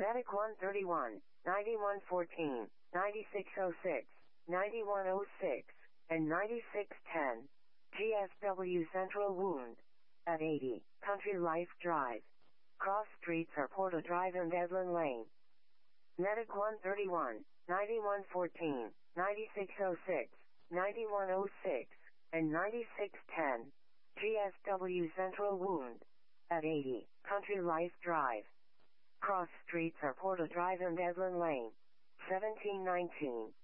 Medic 131, 9114, 9606, 9106, and 9610. GSW Central Wound. At 80, Country Life Drive. Cross streets are Porta Drive and Edlin Lane. Medic 131, 9114, 9606, 9106, and 9610. GSW Central Wound. At 80, Country Life Drive. Cross streets are Porta Drive and Edlin Lane. 1719.